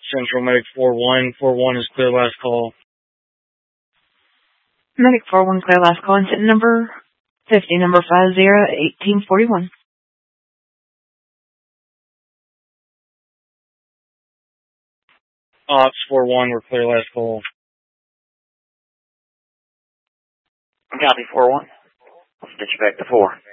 Central Medic 4-1. 4-1 is clear last call. Medic 4-1, clear last call. Incident number 50, number 50-1841. Ops 4-1, we're clear last call. Copy 4-1. Let's get you back to 4.